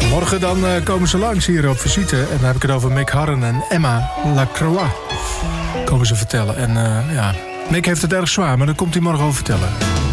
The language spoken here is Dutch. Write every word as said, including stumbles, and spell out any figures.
Morgen dan uh, komen ze langs hier op visite. En dan heb ik het over Mick Harren en Emma Lacroix. Komen ze vertellen. En uh, ja, Mick heeft het erg zwaar, maar daar komt hij morgen over vertellen.